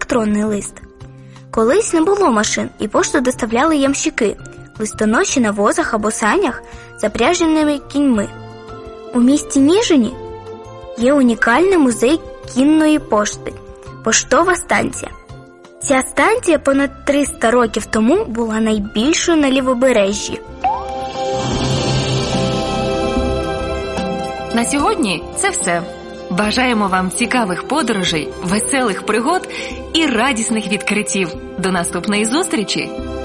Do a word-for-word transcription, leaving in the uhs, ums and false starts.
електронний лист. Колись не було машин, і пошту доставляли ямщики, листоноші на возах або санях, запряженими кіньми. У місті Ніжині є унікальний музей кінної пошти – поштова станція. Ця станція понад триста років тому була найбільшою на Лівобережжі. На сьогодні це все. Бажаємо вам цікавих подорожей, веселих пригод і радісних відкриттів. До наступної зустрічі!